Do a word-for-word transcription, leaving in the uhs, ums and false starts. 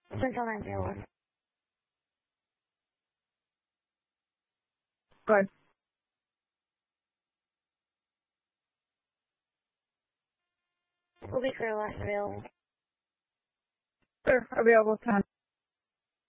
Central nine zero one. Good. We'll be clear last available. Sure. Available time.